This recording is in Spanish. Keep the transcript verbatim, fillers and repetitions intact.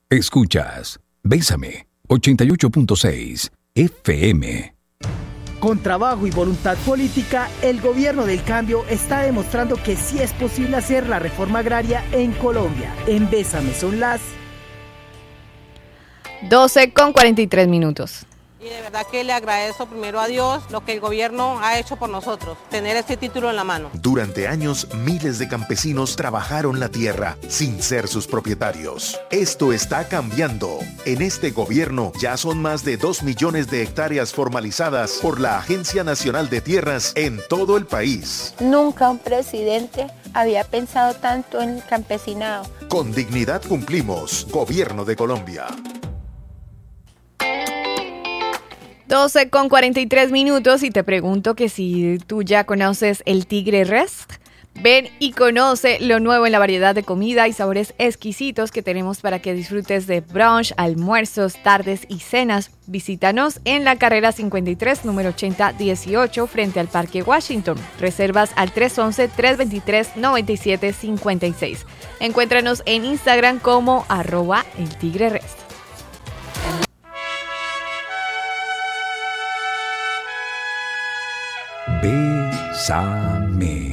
Escuchas Bésame ochenta y ocho punto seis F M. Con trabajo y voluntad política, el gobierno del cambio está demostrando que sí es posible hacer la reforma agraria en Colombia. En Bésame son las doce con cuarenta y tres minutos. Y de verdad que le agradezco primero a Dios lo que el gobierno ha hecho por nosotros, tener este título en la mano. Durante años, miles de campesinos trabajaron la tierra sin ser sus propietarios. Esto está cambiando. En este gobierno ya son más de dos millones de hectáreas formalizadas por la Agencia Nacional de Tierras en todo el país. Nunca un presidente había pensado tanto en el campesinado. Con dignidad cumplimos. Gobierno de Colombia. doce con cuarenta y tres minutos y te pregunto que si tú ya conoces el Tigre Rest. Ven y conoce lo nuevo en la variedad de comida y sabores exquisitos que tenemos para que disfrutes de brunch, almuerzos, tardes y cenas. Visítanos en la carrera cincuenta y tres, número ochenta dieciocho, frente al Parque Washington. Reservas al tres once, tres veintitrés, noventa y siete cincuenta y seis. Encuéntranos en Instagram como arroba el Tigre Rest. Bésame.